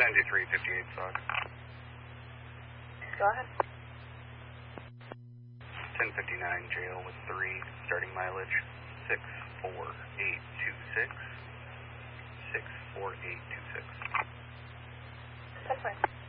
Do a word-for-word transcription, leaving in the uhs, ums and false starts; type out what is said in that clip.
seventy-three fifty-eight Sock. Go ahead. ten fifty-nine jail with three, starting mileage six four eight two six, six four eight two six. That's fine.